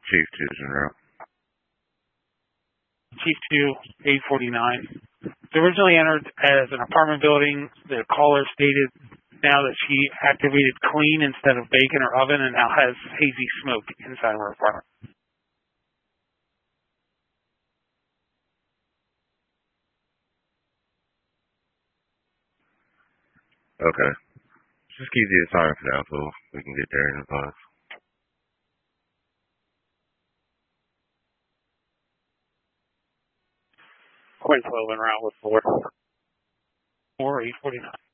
Chief 2's en route. Chief 2, 849. It originally entered as an apartment building. The caller stated now that she activated clean instead of bacon or oven and now has hazy smoke inside of her apartment. Okay. Just keep the assignment for now so we can get there in advance. Point 12 en route with 4. 4, 849.